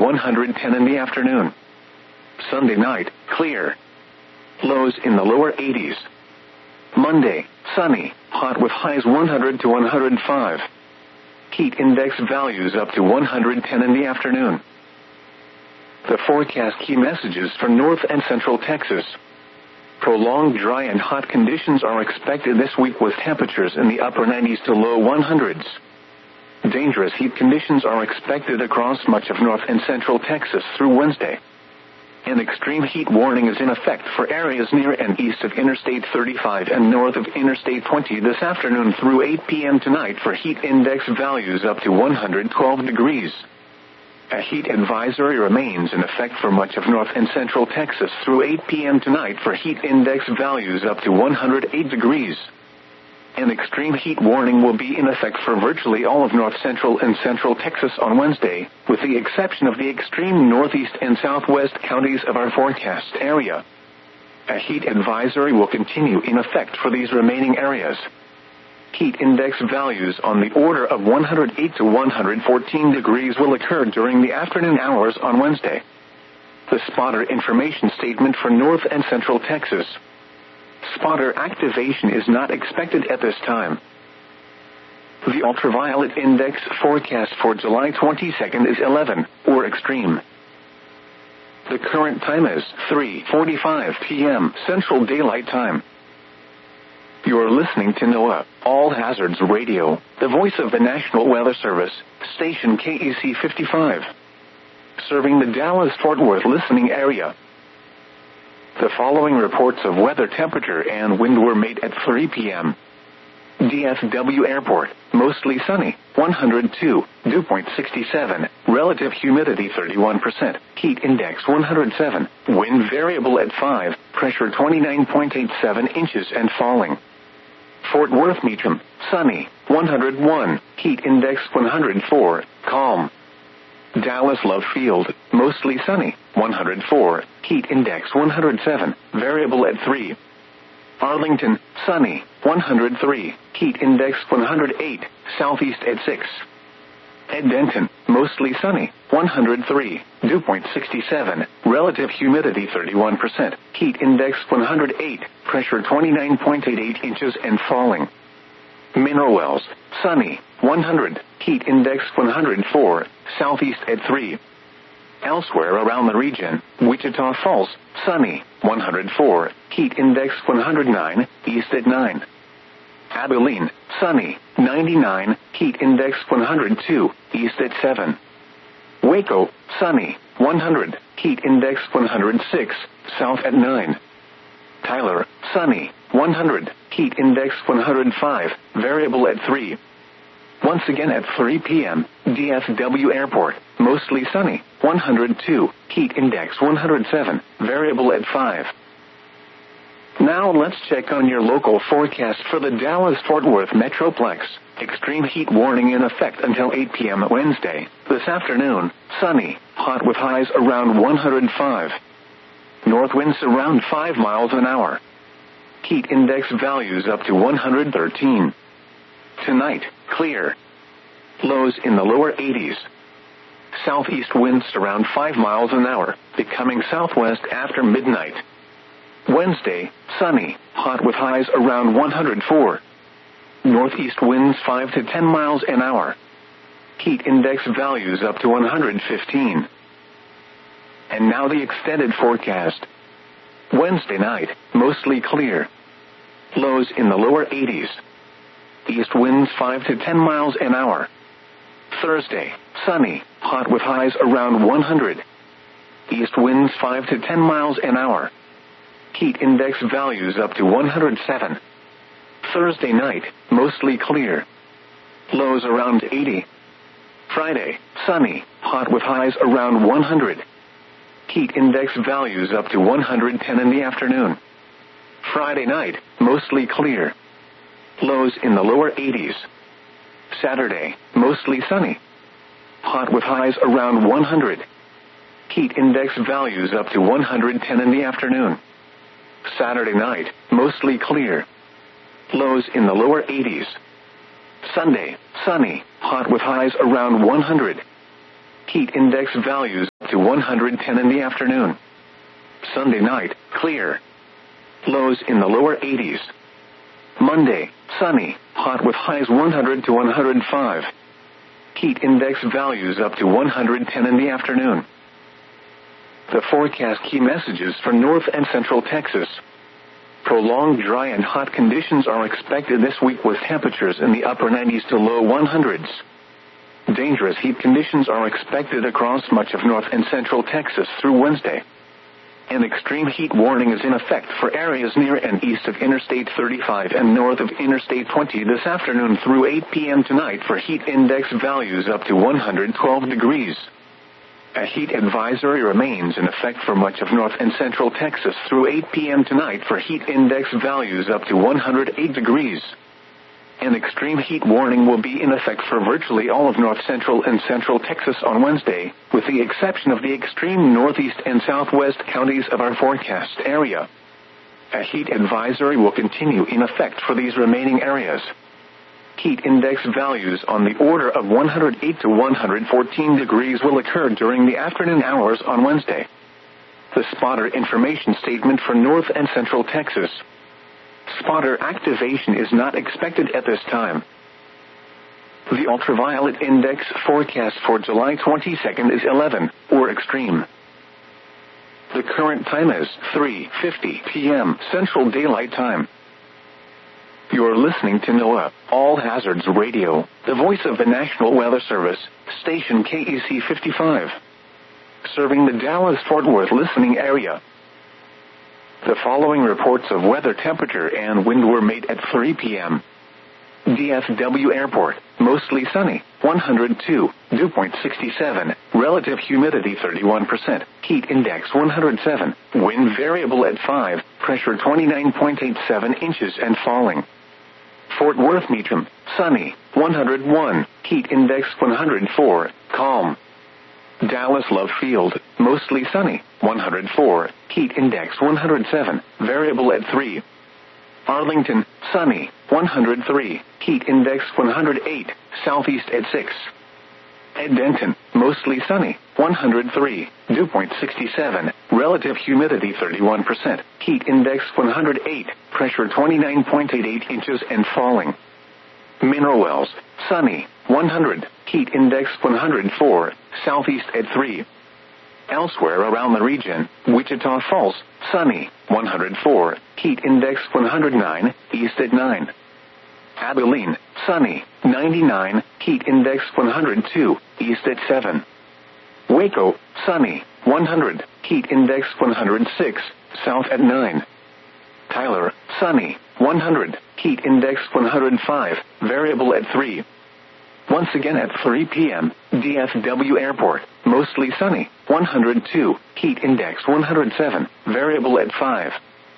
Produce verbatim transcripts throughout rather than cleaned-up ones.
one hundred ten in the afternoon. Sunday night, clear. Lows in the lower eighties. Monday, sunny, hot with highs one hundred to one hundred five. Heat index values up to one hundred ten in the afternoon. The forecast key messages for North and Central Texas. Prolonged dry and hot conditions are expected this week with temperatures in the upper nineties to low one hundreds. Dangerous heat conditions are expected across much of North and Central Texas through Wednesday. An extreme heat warning is in effect for areas near and east of Interstate thirty-five and north of Interstate twenty this afternoon through eight p.m. tonight for heat index values up to one hundred twelve degrees. A heat advisory remains in effect for much of North and Central Texas through eight p.m. tonight for heat index values up to one hundred eight degrees. An extreme heat warning will be in effect for virtually all of North Central and Central Texas on Wednesday, with the exception of the extreme northeast and southwest counties of our forecast area. A heat advisory will continue in effect for these remaining areas. Heat index values on the order of one hundred eight to one hundred fourteen degrees will occur during the afternoon hours on Wednesday. The spotter information statement for North and Central Texas. Spotter activation is not expected at this time. The ultraviolet index forecast for July twenty-second is eleven, or extreme. The current time is three forty-five p.m. Central Daylight Time. You're listening to NOAA, All Hazards Radio, the voice of the National Weather Service, station K E C fifty-five. Serving the Dallas-Fort Worth listening area. The following reports of weather temperature and wind were made at three p.m. D F W Airport, mostly sunny, one hundred two, dew point sixty-seven, relative humidity thirty-one percent, heat index one hundred seven, wind variable at five, pressure twenty-nine point eight seven inches and falling. Fort Worth Meacham, sunny, one hundred one, heat index one hundred four, calm. Dallas Love Field, mostly sunny, one hundred four, heat index one hundred seven, variable at three. Arlington, sunny, one hundred three, heat index one hundred eight, southeast at six. At Denton, mostly sunny, one hundred three, dew point sixty-seven, relative humidity thirty-one percent, heat index one hundred eight, pressure twenty-nine point eight eight inches and falling. Mineral Wells, sunny, one hundred, heat index one hundred four, southeast at three. Elsewhere around the region, Wichita Falls, sunny, one hundred four, heat index one hundred nine, east at nine. Abilene, sunny, ninety-nine, heat index one hundred two, east at seven. Waco, sunny, one hundred, heat index one hundred six, south at nine. Tyler, sunny, one hundred, heat index one hundred five, variable at three. Once again at three p.m., D F W Airport, mostly sunny, one hundred two, heat index one hundred seven, variable at five. Now let's check on your local forecast for the Dallas-Fort Worth Metroplex. Extreme heat warning in effect until eight p.m. Wednesday. This afternoon, sunny, hot with highs around one hundred five. North winds around five miles an hour. Heat index values up to one hundred thirteen. Tonight, clear. Lows in the lower eighties. Southeast winds around five miles an hour, becoming southwest after midnight. Wednesday, sunny, hot with highs around one hundred four. Northeast winds five to ten miles an hour. Heat index values up to one hundred fifteen. And now the extended forecast. Wednesday night, mostly clear. Lows in the lower eighties. East winds five to ten miles an hour. Thursday, sunny, hot with highs around one hundred. East winds five to ten miles an hour. Heat index values up to one hundred seven. Thursday night, mostly clear. Lows around eighty. Friday, sunny, hot with highs around one hundred. Heat index values up to one hundred ten in the afternoon. Friday night, mostly clear. Lows in the lower eighties. Saturday, mostly sunny. Hot with highs around one hundred. Heat index values up to one hundred ten in the afternoon. Saturday night, mostly clear. Lows in the lower eighties. Sunday, sunny, hot with highs around one hundred. Heat index values one hundred ten in the afternoon. Sunday night, clear. Lows in the lower eighties. Monday, sunny, hot with highs one hundred to one hundred five. Heat index values up to one hundred ten in the afternoon. The forecast key messages for North and Central Texas. Prolonged dry and hot conditions are expected this week with temperatures in the upper nineties to low hundreds. Dangerous heat conditions are expected across much of North and Central Texas through Wednesday. An extreme heat warning is in effect for areas near and east of Interstate thirty-five and north of Interstate twenty this afternoon through eight p.m. tonight for heat index values up to one hundred twelve degrees. A heat advisory remains in effect for much of North and Central Texas through eight p.m. tonight for heat index values up to one hundred eight degrees. An extreme heat warning will be in effect for virtually all of North Central and Central Texas on Wednesday, with the exception of the extreme northeast and southwest counties of our forecast area. A heat advisory will continue in effect for these remaining areas. Heat index values on the order of one hundred eight to one hundred fourteen degrees will occur during the afternoon hours on Wednesday. The spotter information statement for North and Central Texas. Spotter activation is not expected at this time. The ultraviolet index forecast for July twenty-second is eleven, or extreme. The current time is three fifty p.m. Central Daylight Time. You're listening to NOAA, All Hazards Radio, the voice of the National Weather Service, station K E C fifty-five. Serving the Dallas-Fort Worth listening area. The following reports of weather temperature and wind were made at three p.m. D F W Airport, mostly sunny, one hundred two, dew point sixty-seven, relative humidity thirty-one percent, heat index one hundred seven, wind variable at five, pressure twenty-nine point eight seven inches and falling. Fort Worth Meacham, sunny, one hundred one, heat index one hundred four, calm. Dallas Love Field, mostly sunny, one hundred four, heat index one hundred seven, variable at three. Arlington, sunny, one hundred three, heat index one hundred eight, southeast at six. At Denton, mostly sunny, one hundred three, dew point sixty-seven, relative humidity thirty-one percent, heat index one hundred eight, pressure twenty-nine point eight eight inches and falling. Mineral Wells, sunny, one hundred, heat index one hundred four, southeast at three. Elsewhere around the region, Wichita Falls, sunny, one hundred four, heat index one hundred nine, east at nine. Abilene, sunny, ninety-nine, heat index one hundred two, east at seven. Waco, sunny, one hundred, heat index one hundred six, south at nine. Tyler, sunny, one hundred, heat index one hundred five, variable at three. Once again at three p.m., D F W Airport, mostly sunny, one hundred two, heat index one hundred seven, variable at five.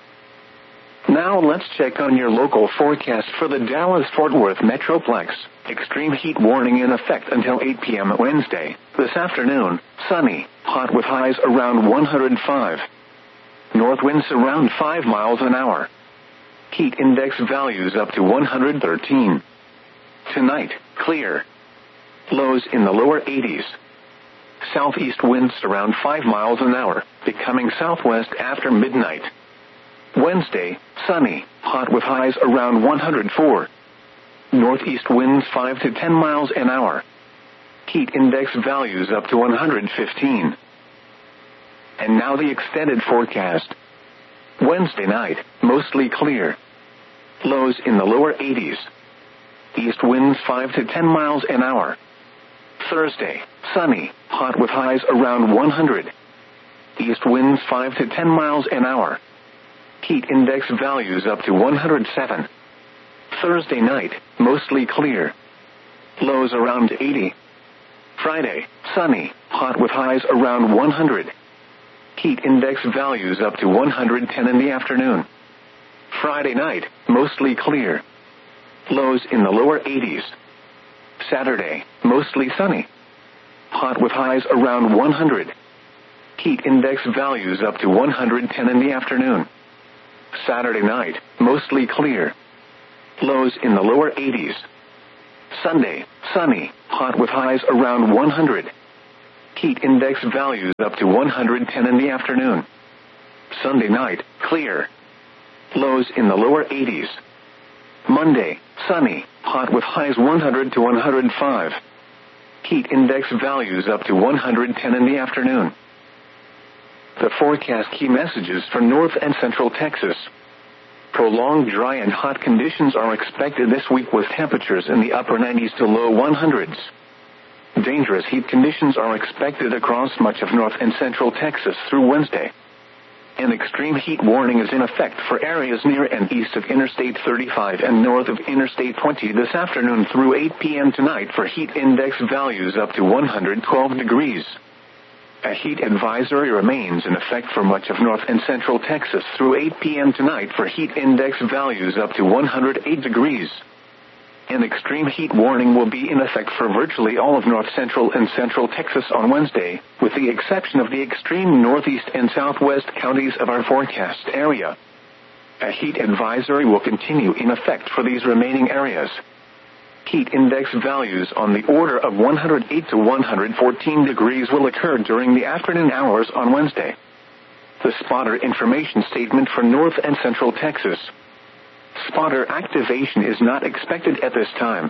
Now let's check on your local forecast for the Dallas-Fort Worth Metroplex. Extreme heat warning in effect until eight p.m. Wednesday. This afternoon, sunny, hot with highs around one hundred five. North winds around five miles an hour. Heat index values up to one hundred thirteen. Tonight, clear. Lows in the lower eighties. Southeast winds around five miles an hour, becoming southwest after midnight. Wednesday, sunny, hot with highs around one hundred four. Northeast winds five to ten miles an hour. Heat index values up to one hundred fifteen. And now the extended forecast. Wednesday night, mostly clear. Lows in the lower eighties. East winds five to ten miles an hour. Thursday, sunny, hot with highs around one hundred. East winds five to ten miles an hour. Heat index values up to one hundred seven. Thursday night, mostly clear. Lows around eighty. Friday, sunny, hot with highs around one hundred. Heat index values up to one hundred ten in the afternoon. Friday night, mostly clear. Lows in the lower eighties. Saturday, mostly sunny. Hot with highs around one hundred. Heat index values up to one hundred ten in the afternoon. Saturday night, mostly clear. Lows in the lower eighties. Sunday, sunny, hot with highs around one hundred. Heat index values up to one hundred ten in the afternoon. Sunday night, clear. Lows in the lower eighties. Monday, sunny, hot with highs one hundred to one hundred five. Heat index values up to one hundred ten in the afternoon. The forecast key messages for North and Central Texas. Prolonged dry and hot conditions are expected this week with temperatures in the upper nineties to low hundreds. Dangerous heat conditions are expected across much of North and Central Texas through Wednesday. An extreme heat warning is in effect for areas near and east of Interstate thirty-five and north of Interstate twenty this afternoon through eight p.m. tonight for heat index values up to one hundred twelve degrees. A heat advisory remains in effect for much of North and Central Texas through eight p.m. tonight for heat index values up to one hundred eight degrees. An extreme heat warning will be in effect for virtually all of North Central and Central Texas on Wednesday, with the exception of the extreme northeast and southwest counties of our forecast area. A heat advisory will continue in effect for these remaining areas. Heat index values on the order of one hundred eight to one hundred fourteen degrees will occur during the afternoon hours on Wednesday. The spotter information statement for North and Central Texas. Spotter activation is not expected at this time.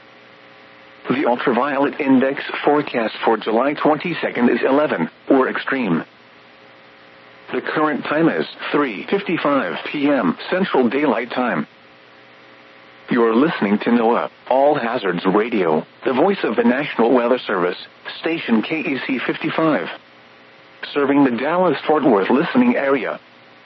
The ultraviolet index forecast for July twenty-second is eleven, or extreme. The current time is three fifty-five p.m. Central Daylight Time. You're listening to NOAA, All Hazards Radio, the voice of the National Weather Service, station K E C fifty-five. Serving the Dallas-Fort Worth listening area.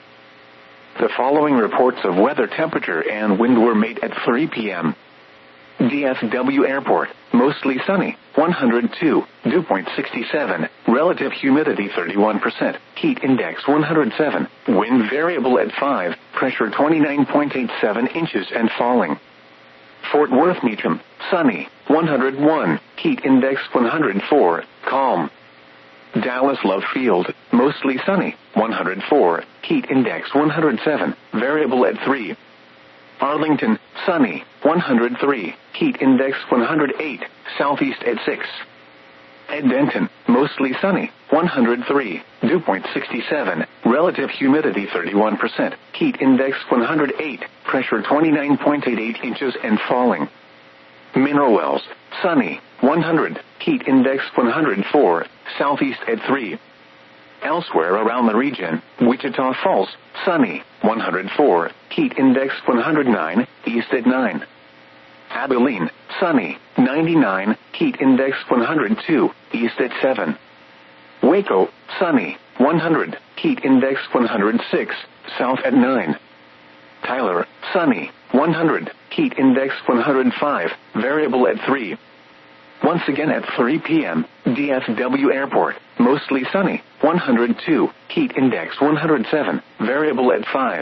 The following reports of weather temperature and wind were made at three p.m. D F W Airport, mostly sunny, one hundred two, dew point sixty-seven, relative humidity thirty-one percent, heat index one hundred seven, wind variable at five, pressure twenty-nine point eight seven inches and falling. Fort Worth Meacham, sunny, one hundred one, heat index one hundred four, calm. Dallas Love Field, mostly sunny, one hundred four, heat index one hundred seven, variable at three. Arlington, sunny, one hundred three, heat index one hundred eight, southeast at six. At Denton, mostly sunny, one hundred three, dew point sixty-seven, relative humidity thirty-one percent, heat index one hundred eight, pressure twenty-nine point eight eight inches and falling. Mineral Wells, sunny, one hundred, heat index one hundred four, southeast at three. Elsewhere around the region, Wichita Falls, sunny, one hundred four, heat index one hundred nine, east at nine. Abilene, sunny, ninety-nine, heat index one hundred two, east at seven. Waco, sunny, one hundred, heat index one hundred six, south at nine. Tyler, sunny, one hundred, heat index one hundred five, variable at three. Once again at three p.m., D F W Airport, mostly sunny, one hundred two, heat index one hundred seven, variable at five.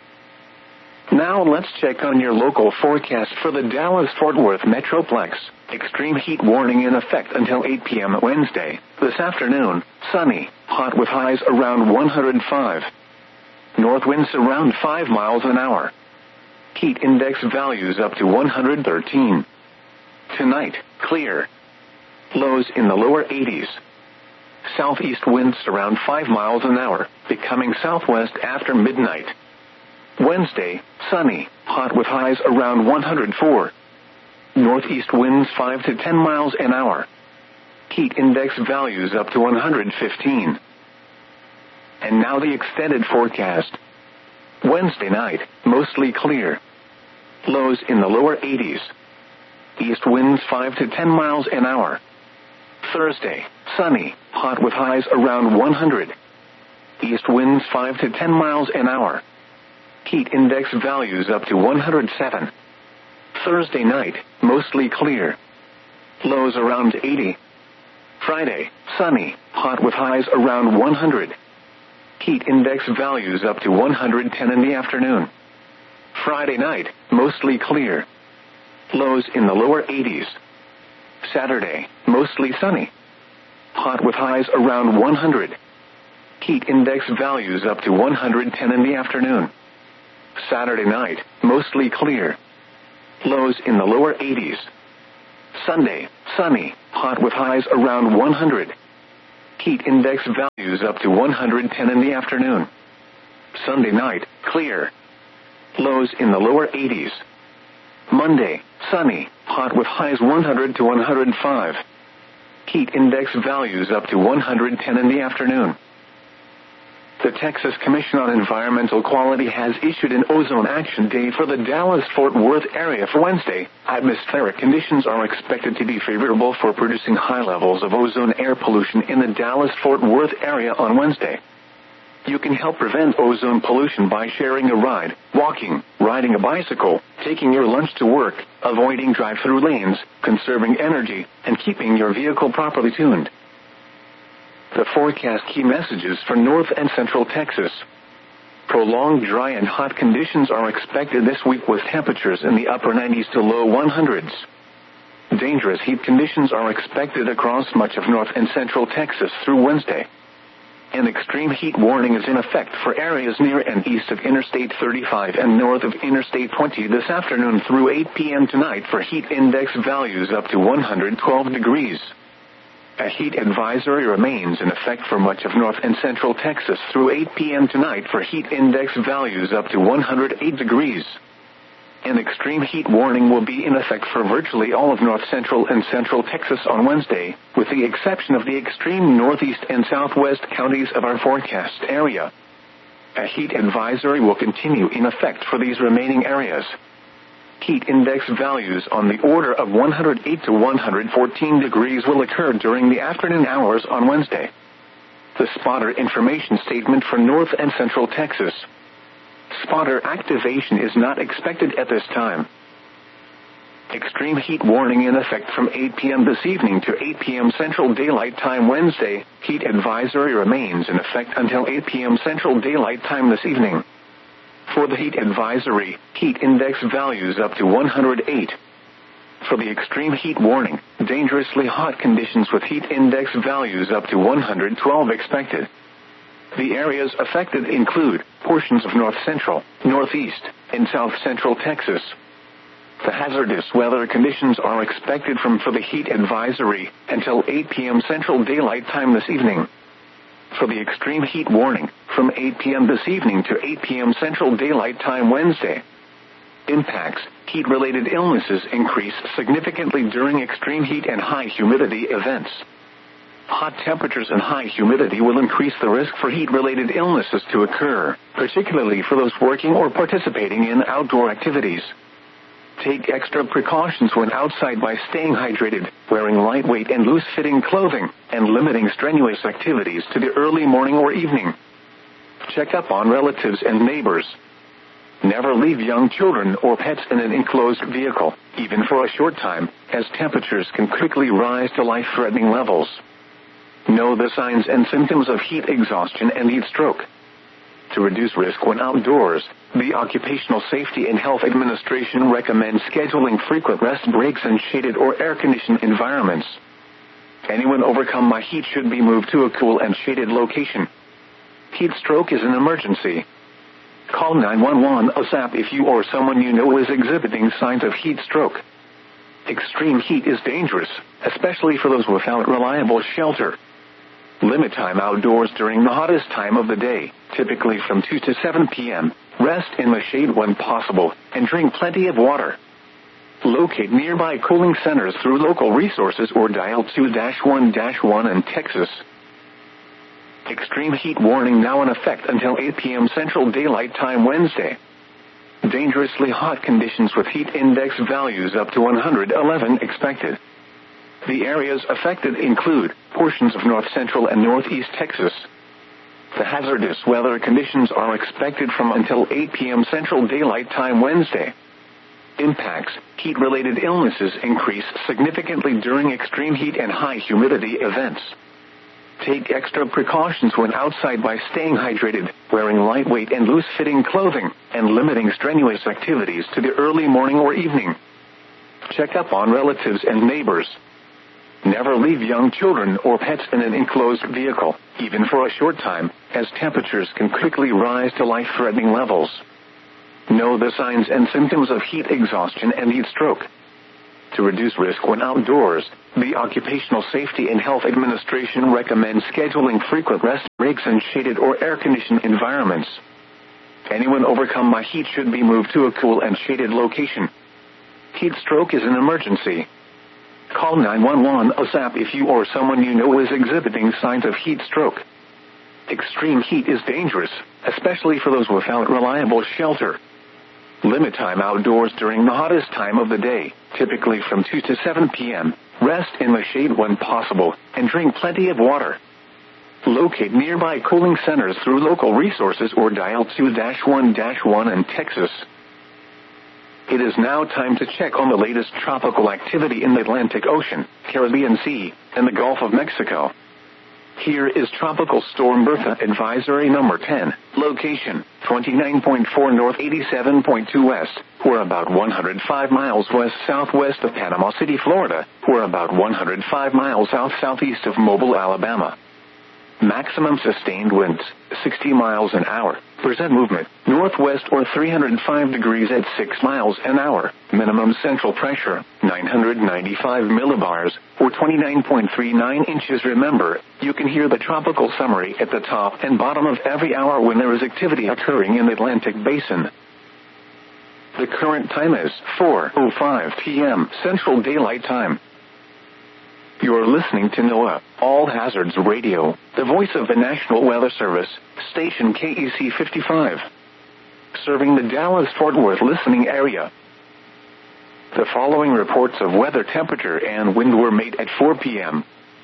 Now let's check on your local forecast for the Dallas-Fort Worth Metroplex. Extreme heat warning in effect until eight p.m. Wednesday. This afternoon, sunny, hot with highs around one hundred five. North winds around five miles an hour. Heat index values up to one hundred thirteen. Tonight, clear. Lows in the lower eighties. Southeast winds around five miles an hour, becoming southwest after midnight. Wednesday, sunny, hot with highs around one hundred four. Northeast winds five to ten miles an hour. Heat index values up to one hundred fifteen. And now the extended forecast. Wednesday night, mostly clear. Lows in the lower eighties. East winds five to ten miles an hour. Thursday, sunny, hot with highs around one hundred. East winds five to ten miles an hour. Heat index values up to one hundred seven. Thursday night, mostly clear. Lows around eighty. Friday, sunny, hot with highs around one hundred. Heat index values up to one hundred ten in the afternoon. Friday night, mostly clear. Lows in the lower eighties. Saturday, mostly sunny. Hot with highs around one hundred. Heat index values up to one hundred ten in the afternoon. Saturday night, mostly clear. Lows in the lower eighties. Sunday, sunny, hot with highs around one hundred. Heat index values up to one hundred ten in the afternoon. Sunday night, clear. Lows in the lower eighties. Monday, sunny, hot with highs one hundred to one hundred five. Heat index values up to one hundred ten in the afternoon. The Texas Commission on Environmental Quality has issued an ozone action day for the Dallas-Fort Worth area for Wednesday. Atmospheric conditions are expected to be favorable for producing high levels of ozone air pollution in the Dallas-Fort Worth area on Wednesday. You can help prevent ozone pollution by sharing a ride, walking, riding a bicycle, taking your lunch to work, avoiding drive-through lanes, conserving energy, and keeping your vehicle properly tuned. The forecast key messages for North and Central Texas. Prolonged dry and hot conditions are expected this week with temperatures in the upper nineties to low hundreds. Dangerous heat conditions are expected across much of North and Central Texas through Wednesday. An extreme heat warning is in effect for areas near and east of Interstate thirty-five and north of Interstate twenty this afternoon through eight p.m. tonight for heat index values up to one hundred twelve degrees. A heat advisory remains in effect for much of North and Central Texas through eight p.m. tonight for heat index values up to one hundred eight degrees. An extreme heat warning will be in effect for virtually all of North Central and Central Texas on Wednesday, with the exception of the extreme northeast and southwest counties of our forecast area. A heat advisory will continue in effect for these remaining areas. Heat index values on the order of one hundred eight to one hundred fourteen degrees will occur during the afternoon hours on Wednesday. The spotter information statement for North and Central Texas. Spotter activation is not expected at this time. Extreme heat warning in effect from eight p.m. this evening to eight p.m. Central Daylight Time Wednesday. Heat advisory remains in effect until eight p.m. Central Daylight Time this evening. For the heat advisory, heat index values up to one hundred eight. For the extreme heat warning, dangerously hot conditions with heat index values up to one hundred twelve expected. The areas affected include portions of North Central, Northeast, and South Central Texas. The hazardous weather conditions are expected from for the heat advisory until eight p.m. Central Daylight Time this evening. For the extreme heat warning, from eight p.m. this evening to eight p.m. Central Daylight Time Wednesday. Impacts: heat-related illnesses increase significantly during extreme heat and high humidity events. Hot temperatures and high humidity will increase the risk for heat-related illnesses to occur, particularly for those working or participating in outdoor activities. Take extra precautions when outside by staying hydrated, wearing lightweight and loose-fitting clothing, and limiting strenuous activities to the early morning or evening. Check up on relatives and neighbors. Never leave young children or pets in an enclosed vehicle, even for a short time, as temperatures can quickly rise to life-threatening levels. Know the signs and symptoms of heat exhaustion and heat stroke. To reduce risk when outdoors, the Occupational Safety and Health Administration recommends scheduling frequent rest breaks in shaded or air-conditioned environments. Anyone overcome by heat should be moved to a cool and shaded location. Heat stroke is an emergency. Call nine one one ASAP if you or someone you know is exhibiting signs of heat stroke. Extreme heat is dangerous, especially for those without reliable shelter. Limit time outdoors during the hottest time of the day, typically from two to seven p.m. Rest in the shade when possible, and drink plenty of water. Locate nearby cooling centers through local resources or dial two one one in Texas. Extreme heat warning now in effect until eight p.m. Central Daylight Time Wednesday. Dangerously hot conditions with heat index values up to one hundred eleven expected. The areas affected include portions of North Central and Northeast Texas. The hazardous weather conditions are expected from until eight p.m. Central Daylight Time Wednesday. Impacts: heat-related illnesses increase significantly during extreme heat and high humidity events. Take extra precautions when outside by staying hydrated, wearing lightweight and loose-fitting clothing, and limiting strenuous activities to the early morning or evening. Check up on relatives and neighbors. Never leave young children or pets in an enclosed vehicle, even for a short time, as temperatures can quickly rise to life-threatening levels. Know the signs and symptoms of heat exhaustion and heat stroke. To reduce risk when outdoors, the Occupational Safety and Health Administration recommends scheduling frequent rest breaks in shaded or air-conditioned environments. Anyone overcome by heat should be moved to a cool and shaded location. Heat stroke is an emergency. Call nine one one ASAP if you or someone you know is exhibiting signs of heat stroke. Extreme heat is dangerous, especially for those without reliable shelter. Limit time outdoors during the hottest time of the day, typically from two to seven p.m. Rest in the shade when possible, and drink plenty of water. Locate nearby cooling centers through local resources or dial two one one in Texas. It is now time to check on the latest tropical activity in the Atlantic Ocean, Caribbean Sea, and the Gulf of Mexico. Here is Tropical Storm Bertha Advisory Number ten. Location, twenty-nine point four north, eighty-seven point two west. We're about one hundred five miles west-southwest of Panama City, Florida. We're about one hundred five miles south-southeast of Mobile, Alabama. Maximum sustained winds, sixty miles an hour. Percent movement, northwest or three hundred five degrees at six miles an hour. Minimum central pressure, nine hundred ninety-five millibars, or twenty-nine point three nine inches. Remember, you can hear the tropical summary at the top and bottom of every hour when there is activity occurring in the Atlantic Basin. The current time is four oh five p.m. Central Daylight Time. You're listening to NOAA, All Hazards Radio, the voice of the National Weather Service, station K E C fifty-five. Serving the Dallas-Fort Worth listening area. The following reports of weather, temperature, and wind were made at four p.m.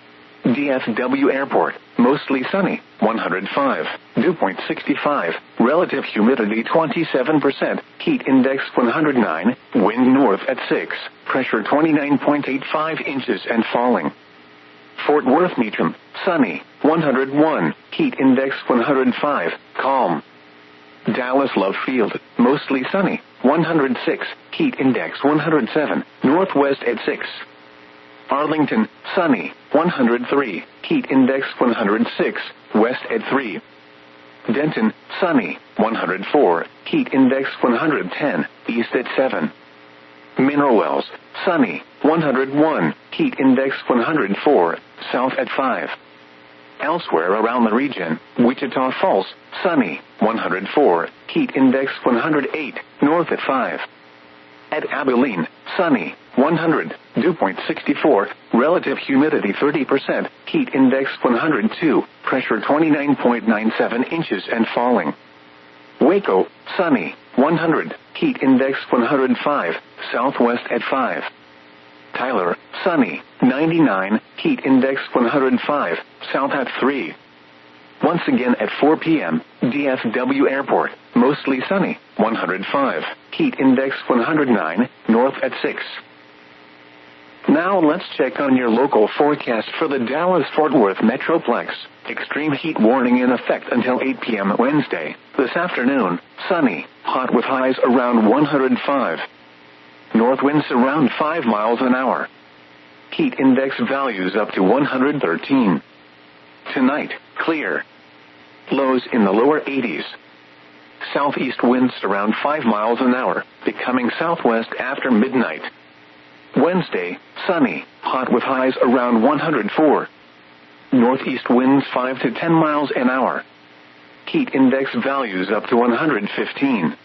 D F W Airport, mostly sunny, one hundred five, dew point sixty-five, relative humidity twenty-seven percent, heat index one hundred nine, wind north at six, pressure twenty-nine point eight five inches and falling. Fort Worth Meacham, sunny, one hundred one, heat index one hundred five, calm. Dallas Love Field, mostly sunny, one hundred six, heat index one hundred seven, northwest at six. Arlington, sunny, one hundred three, heat index one hundred six, west at three. Denton, sunny, one hundred four, heat index one hundred ten, east at seven. Mineral Wells, sunny, one hundred one, heat index one hundred four, south at five. Elsewhere around the region, Wichita Falls, sunny, one hundred four, heat index one hundred eight, north at five. At Abilene, sunny, one hundred, dew point sixty-four, relative humidity thirty percent, heat index one hundred two, pressure twenty-nine point nine seven inches and falling. Waco, sunny, one hundred, heat index one hundred five, southwest at five. Tyler, sunny, ninety-nine, heat index one hundred five, south at three. Once again at four p.m., D F W Airport, mostly sunny, one hundred five, heat index one hundred nine, north at six. Now let's check on your local forecast for the Dallas-Fort Worth Metroplex. Extreme heat warning in effect until eight p.m. Wednesday. This afternoon, sunny, hot with highs around one hundred five. North winds around five miles an hour. Heat index values up to one hundred thirteen. Tonight, clear. Lows in the lower eighties. Southeast winds around five miles an hour, becoming southwest after midnight. Wednesday, sunny, hot with highs around one hundred four. Northeast winds five to ten miles an hour. Heat index values up to one hundred fifteen.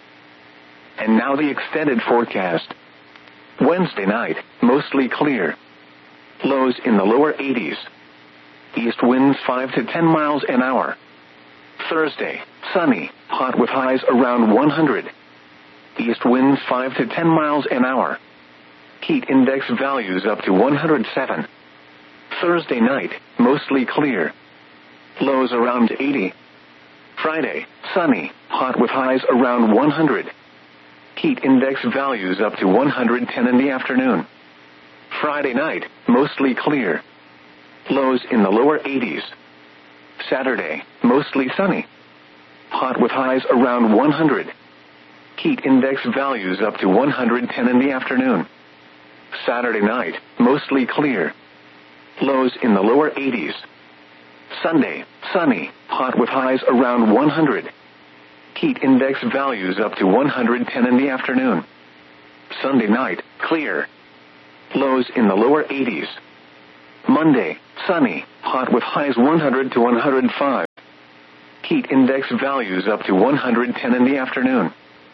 And now the extended forecast. Wednesday night, mostly clear. Lows in the lower eighties. East winds five to ten miles an hour. Thursday, sunny, hot with highs around one hundred. East winds five to ten miles an hour. Heat index values up to one hundred seven. Thursday night, mostly clear. Lows around eighty. Friday, sunny, hot with highs around one hundred. Heat index values up to one hundred ten in the afternoon. Friday night, mostly clear. Lows in the lower eighties. Saturday, mostly sunny. Hot with highs around one hundred. Heat index values up to one hundred ten in the afternoon. Saturday night, mostly clear. Lows in the lower eighties. Sunday, sunny, hot with highs around one hundred. Heat index values up to one hundred ten in the afternoon. Sunday night, clear. Lows in the lower eighties. Monday, sunny, hot with highs one hundred to one hundred five. Heat index values up to one hundred ten in the afternoon.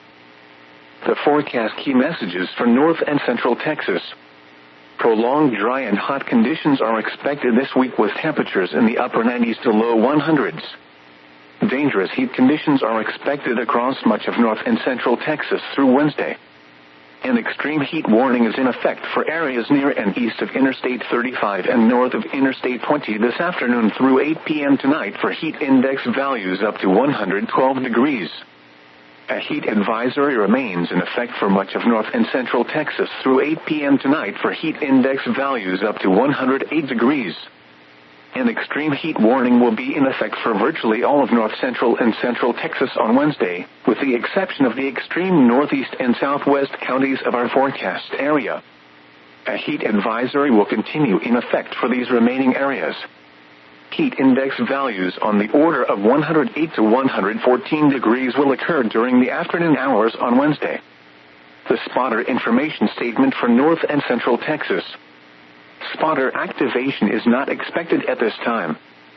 The forecast key messages for North and Central Texas. Prolonged dry and hot conditions are expected this week with temperatures in the upper nineties to low hundreds. Dangerous heat conditions are expected across much of North and Central Texas through Wednesday. An extreme heat warning is in effect for areas near and east of Interstate thirty-five and north of Interstate twenty this afternoon through eight p.m. tonight for heat index values up to one hundred twelve degrees. A heat advisory remains in effect for much of North and Central Texas through eight p.m. tonight for heat index values up to one hundred eight degrees. An extreme heat warning will be in effect for virtually all of North Central and Central Texas on Wednesday, with the exception of the extreme northeast and southwest counties of our forecast area. A heat advisory will continue in effect for these remaining areas. Heat index values on the order of one hundred eight to one hundred fourteen degrees will occur during the afternoon hours on Wednesday. The spotter information statement for North and Central Texas. Spotter activation is not expected at this time.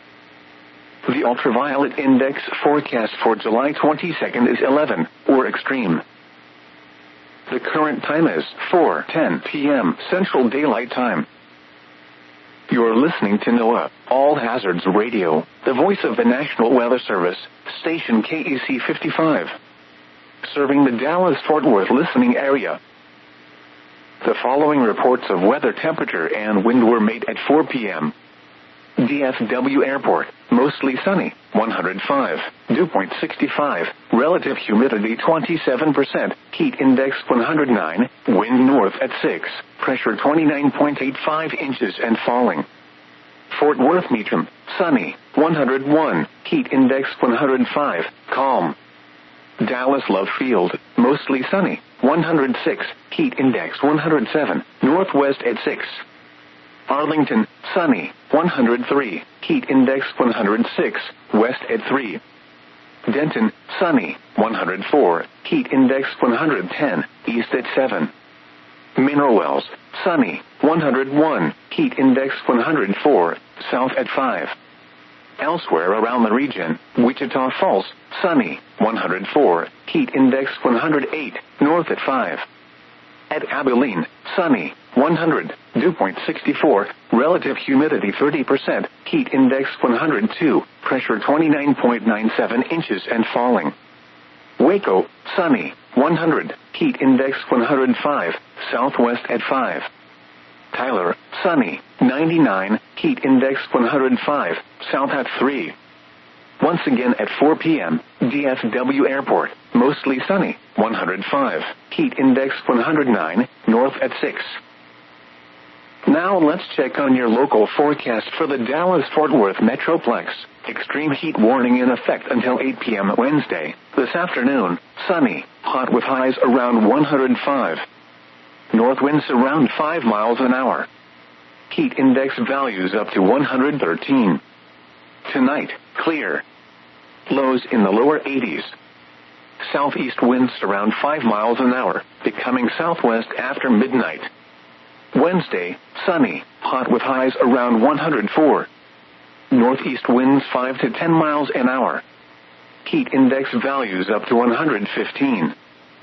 The ultraviolet index forecast for July twenty-second is eleven, or extreme. The current time is four ten p.m. Central Daylight Time. You're listening to NOAA, All Hazards Radio, the voice of the National Weather Service, station K E C fifty-five. Serving the Dallas-Fort Worth listening area. The following reports of weather temperature and wind were made at four p.m. D F W Airport, mostly sunny, one hundred five, dew point sixty-five, relative humidity twenty-seven percent, heat index one hundred nine, wind north at six, pressure twenty-nine point eight five inches and falling. Fort Worth Meacham, sunny, one hundred one, heat index one hundred five, calm. Dallas Love Field, mostly sunny, one hundred six, heat index one hundred seven, northwest at six. Arlington, sunny, one hundred three, heat index one hundred six, west at three. Denton, sunny, one hundred four, heat index one hundred ten, east at seven. Mineral Wells, sunny, one hundred one, heat index one hundred four, south at five. Elsewhere around the region, Wichita Falls, sunny, one hundred four, heat index one hundred eight, north at five. At Abilene, sunny, one hundred, dew point sixty-four, relative humidity thirty percent, heat index one hundred two, pressure twenty-nine point nine seven inches and falling. Waco, sunny, one hundred, heat index one hundred five, southwest at five. Tyler, sunny, ninety-nine, heat index one hundred five, south at three. Once again at four p.m., D F W Airport, mostly sunny, one hundred five, heat index one hundred nine, north at six. Now let's check on your local forecast for the Dallas-Fort Worth Metroplex. Extreme heat warning in effect until eight p.m. Wednesday. This afternoon, sunny, hot with highs around one hundred five. North winds around five miles an hour. Heat index values up to one hundred thirteen. Tonight, clear. Lows in the lower eighties. Southeast winds around five miles an hour, becoming southwest after midnight. Wednesday, sunny, hot with highs around one hundred four. Northeast winds five to ten miles an hour. Heat index values up to one hundred fifteen.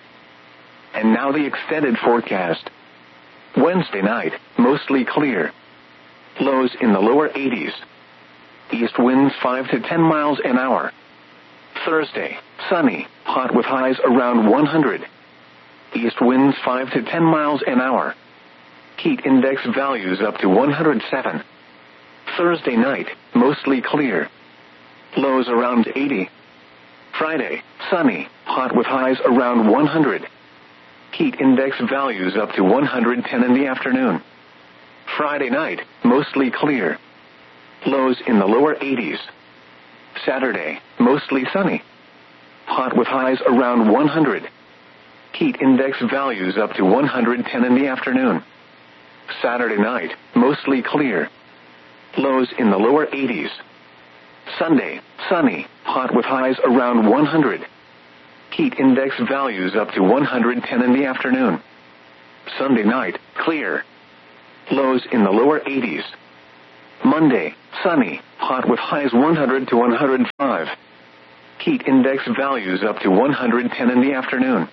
And now the extended forecast. Wednesday night, mostly clear. Lows in the lower eighties. East winds five to ten miles an hour. Thursday, sunny, hot with highs around one hundred. East winds five to ten miles an hour. Heat index values up to one hundred seven. Thursday night, mostly clear. Lows around eighty. Friday, sunny, hot with highs around one hundred. Heat index values up to one hundred ten in the afternoon. Friday night, mostly clear. Lows in the lower eighties. Saturday, mostly sunny. Hot with highs around one hundred. Heat index values up to one hundred ten in the afternoon. Saturday night, mostly clear. Lows in the lower eighties. Sunday, sunny, hot with highs around one hundred. Heat index values up to one hundred ten in the afternoon. Sunday night, clear. Lows in the lower eighties. Monday, sunny, hot with highs one hundred to one hundred five. Heat index values up to one hundred ten in the afternoon.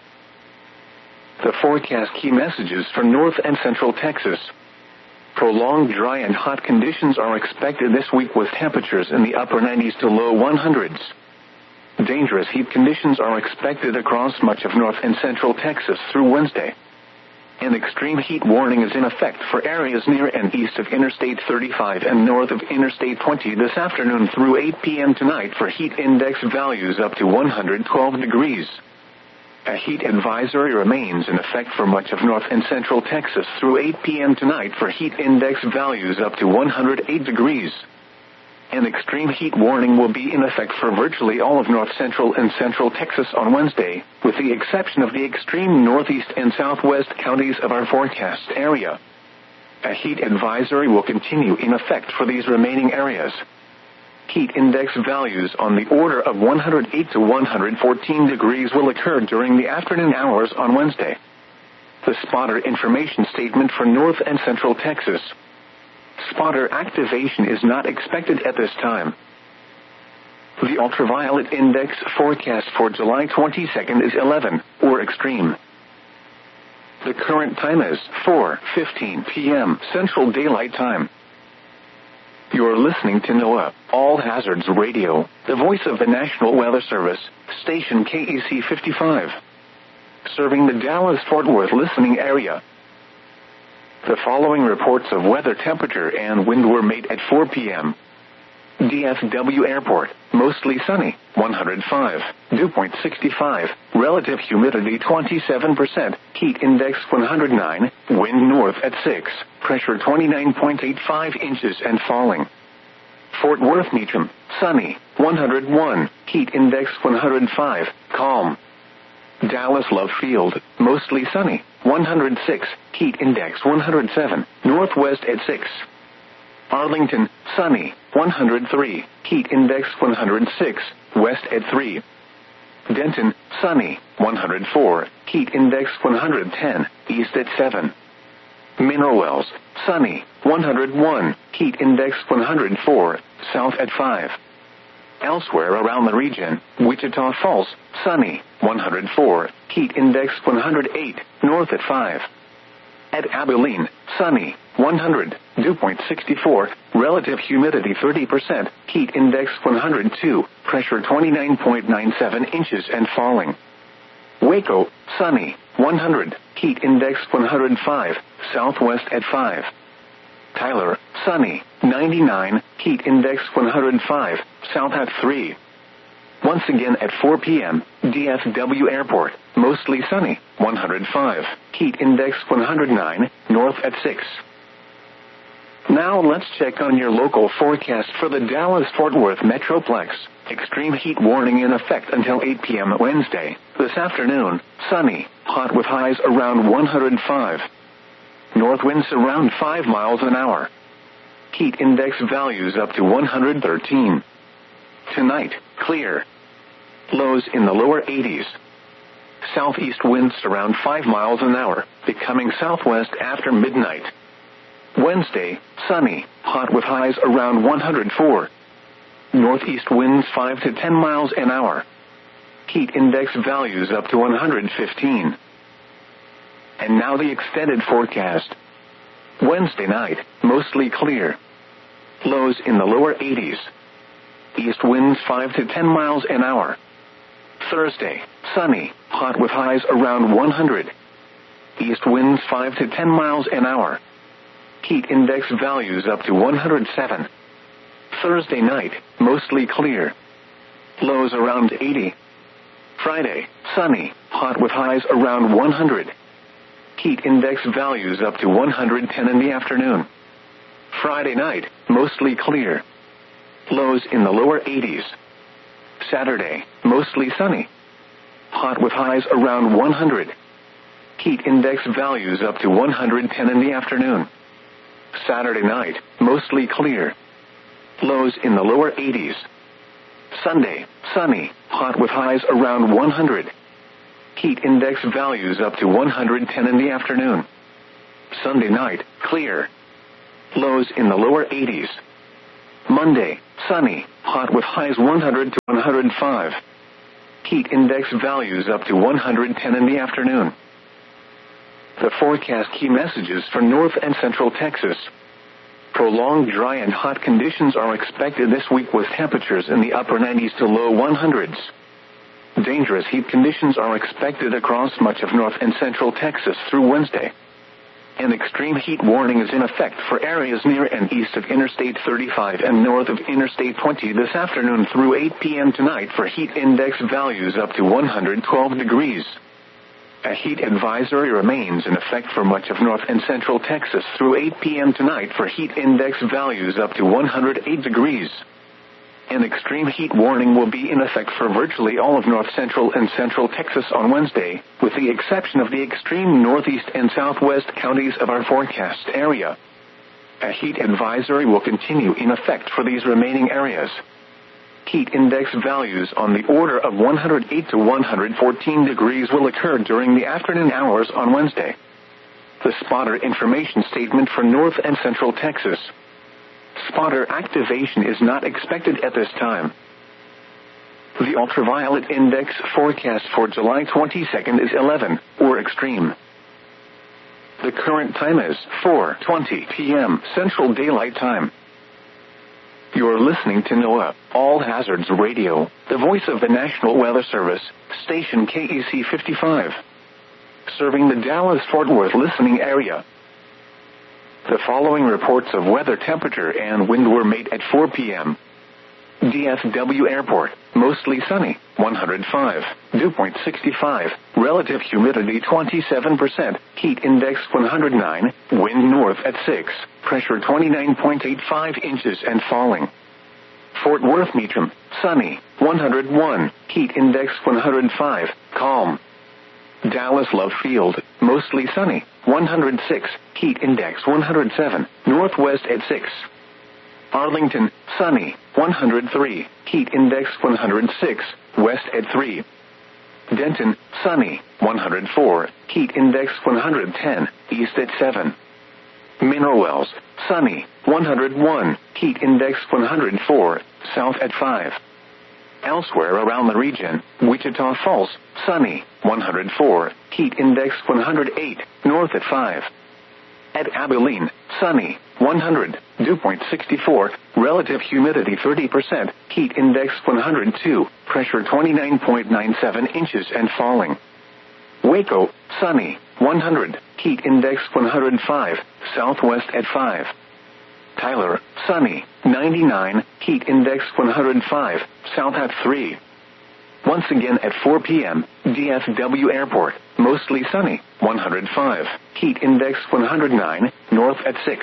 The forecast key messages for North and Central Texas. Prolonged dry and hot conditions are expected this week with temperatures in the upper nineties to low hundreds. Dangerous heat conditions are expected across much of North and Central Texas through Wednesday. An extreme heat warning is in effect for areas near and east of Interstate thirty-five and north of Interstate twenty this afternoon through eight p.m. tonight for heat index values up to one hundred twelve degrees. A heat advisory remains in effect for much of North and Central Texas through eight p.m. tonight for heat index values up to one hundred eight degrees. An extreme heat warning will be in effect for virtually all of North Central and Central Texas on Wednesday, with the exception of the extreme northeast and southwest counties of our forecast area. A heat advisory will continue in effect for these remaining areas. Heat index values on the order of one hundred eight to one hundred fourteen degrees will occur during the afternoon hours on Wednesday. The spotter information statement for North and Central Texas. Spotter activation is not expected at this time. The ultraviolet index forecast for July twenty-second is eleven, or extreme. The current time is four fifteen p.m. Central Daylight Time. You're listening to NOAA, All Hazards Radio, the voice of the National Weather Service, station K E C fifty-five. Serving the Dallas-Fort Worth listening area. The following reports of weather temperature and wind were made at four p.m. D F W Airport, mostly sunny, one hundred five, dew point sixty-five, relative humidity twenty-seven percent, heat index one hundred nine, wind north at six, pressure twenty-nine point eight five inches and falling. Fort Worth Meacham, sunny, one hundred one, heat index one hundred five, calm. Dallas Love Field, mostly sunny, one hundred six, heat index one hundred seven, northwest at six. Arlington, sunny, one hundred three, heat index one hundred six, west at three. Denton, sunny, one hundred four, heat index one hundred ten, east at seven. Mineral Wells, sunny, one hundred one, heat index one hundred four, south at five. Elsewhere around the region, Wichita Falls, sunny, one hundred four, heat index one hundred eight, north at five. At Abilene, sunny, one hundred, dew point sixty-four, relative humidity thirty percent, heat index one hundred two, pressure twenty-nine point nine seven inches and falling. Waco, sunny, one hundred, heat index one hundred five, southwest at five. Tyler, sunny, ninety-nine, heat index one hundred five, south at three. Once again at four p.m., D F W Airport, mostly sunny, one hundred five, heat index one hundred nine, north at six. Now let's check on your local forecast for the Dallas-Fort Worth Metroplex. Extreme heat warning in effect until eight p.m. Wednesday. This afternoon, sunny, hot with highs around one hundred five. North winds around five miles an hour. Heat index values up to one hundred thirteen. Tonight, clear. Lows in the lower eighties. Southeast winds around five miles an hour, becoming southwest after midnight. Wednesday, sunny, hot with highs around one hundred four. Northeast winds five to ten miles an hour. Heat index values up to one hundred fifteen. And now the extended forecast. Wednesday night, mostly clear. Lows in the lower eighties. East winds five to ten miles an hour. Thursday, sunny, hot with highs around one hundred. East winds five to ten miles an hour. Heat index values up to one hundred seven. Thursday night, mostly clear. Lows around eighty. Friday, sunny, hot with highs around one hundred. Heat index values up to one hundred ten in the afternoon. Friday night, mostly clear. Lows in the lower eighties. Saturday, mostly sunny. Hot with highs around one hundred. Heat index values up to one hundred ten in the afternoon. Saturday night, mostly clear. Lows in the lower eighties. Sunday, sunny, hot with highs around one hundred. Heat index values up to one hundred ten in the afternoon. Sunday night, clear. Lows in the lower eighties. Monday, sunny, hot with highs one hundred to one hundred five. Heat index values up to one hundred ten in the afternoon. The forecast key messages for North and Central Texas. Prolonged dry and hot conditions are expected this week with temperatures in the upper nineties to low hundreds. Dangerous heat conditions are expected across much of North and Central Texas through Wednesday. An extreme heat warning is in effect for areas near and east of Interstate thirty-five and north of Interstate twenty this afternoon through eight p.m. tonight for heat index values up to one hundred twelve degrees. A heat advisory remains in effect for much of North and Central Texas through eight p.m. tonight for heat index values up to one hundred eight degrees. An extreme heat warning will be in effect for virtually all of North Central and Central Texas on Wednesday, with the exception of the extreme northeast and southwest counties of our forecast area. A heat advisory will continue in effect for these remaining areas. Heat index values on the order of one hundred eight to one hundred fourteen degrees will occur during the afternoon hours on Wednesday. The spotter information statement for North and Central Texas. Spotter activation is not expected at this time. The ultraviolet index forecast for July twenty-second is eleven, or extreme. The current time is four twenty p.m. Central Daylight Time. You're listening to NOAA, All Hazards Radio, the voice of the National Weather Service, station K E C fifty-five. Serving the Dallas-Fort Worth listening area. The following reports of weather temperature and wind were made at four p.m. D F W Airport, mostly sunny, one hundred five, dew point sixty-five, relative humidity twenty-seven percent, heat index one hundred nine, wind north at six, pressure twenty-nine point eight five inches and falling. Fort Worth Meacham, sunny, one hundred one, heat index one hundred five, calm. Dallas Love Field, mostly sunny, one hundred six, heat index one hundred seven, northwest at six. Arlington, sunny, one hundred three, heat index one hundred six, west at three. Denton, sunny, one hundred four, heat index one hundred ten, east at seven. Mineral Wells, sunny, one hundred one, heat index one hundred four, south at five. Elsewhere around the region, Wichita Falls, sunny, one hundred four, heat index one hundred eight, north at five. At Abilene, sunny, one hundred, dew point sixty-four, relative humidity thirty percent, heat index one hundred two, pressure twenty-nine point nine seven inches and falling. Waco, sunny, one hundred, heat index one hundred five, southwest at five. Tyler, sunny, ninety-nine, heat index one hundred five, south at three. Once again at four p.m., D F W Airport, mostly sunny, one hundred five, heat index one hundred nine, north at six.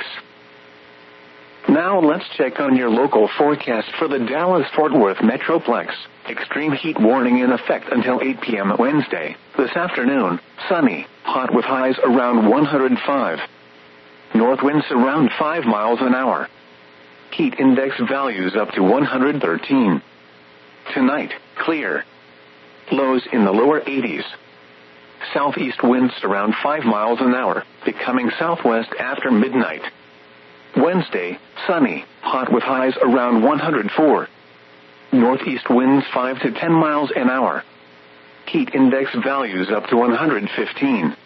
Now let's check on your local forecast for the Dallas-Fort Worth Metroplex. Extreme heat warning in effect until eight p.m. Wednesday. This afternoon, sunny, hot with highs around one hundred five. North winds around five miles an hour. Heat index values up to one hundred thirteen. Tonight, clear. Lows in the lower eighties. Southeast winds around five miles an hour, becoming southwest after midnight. Wednesday, sunny, hot with highs around one hundred four. Northeast winds five to ten miles an hour. Heat index values up to one hundred fifteen.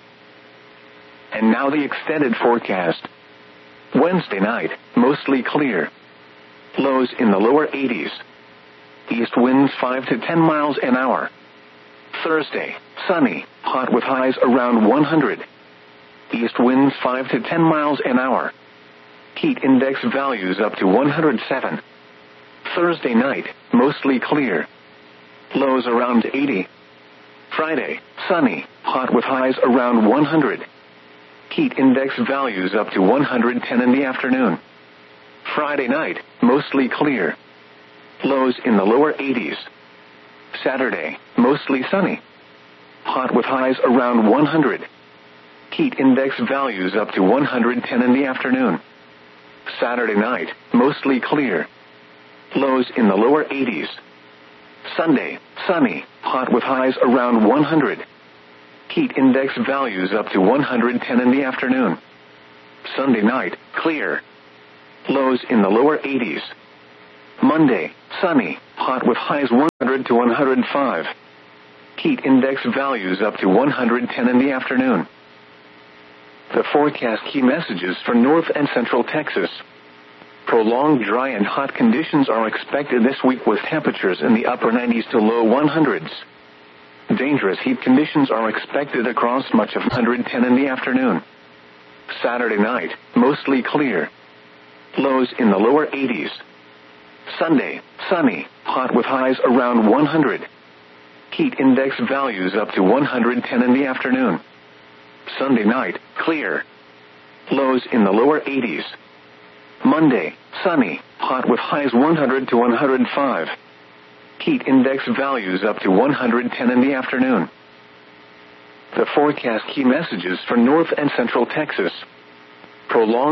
And now the extended forecast. Wednesday night, mostly clear. Lows in the lower eighties. East winds five to ten miles an hour. Thursday, sunny, hot with highs around one hundred. East winds five to ten miles an hour. Heat index values up to one hundred seven. Thursday night, mostly clear. Lows around eighty. Friday, sunny, hot with highs around one hundred. Heat index values up to one hundred ten in the afternoon. Friday night, mostly clear. Lows in the lower eighties. Saturday, mostly sunny. Hot with highs around one hundred. Heat index values up to one hundred ten in the afternoon. Saturday night, mostly clear. Lows in the lower eighties. Sunday, sunny, hot with highs around one hundred. Heat index values up to one hundred ten in the afternoon. Sunday night, clear. Lows in the lower eighties. Monday, sunny, hot with highs one hundred to one hundred five. Heat index values up to one hundred ten in the afternoon. The forecast key messages for North and Central Texas. Prolonged dry and hot conditions are expected this week with temperatures in the upper nineties to low hundreds. Dangerous heat conditions are expected across much of one hundred ten in the afternoon. Saturday night, mostly clear. Lows in the lower eighties. Sunday, sunny, hot with highs around one hundred. Heat index values up to one hundred ten in the afternoon. Sunday night, clear. Lows in the lower eighties. Monday, sunny, hot with highs one hundred to one hundred five. Heat index values up to one hundred ten in the afternoon. The forecast key messages for North and Central Texas. Prolonged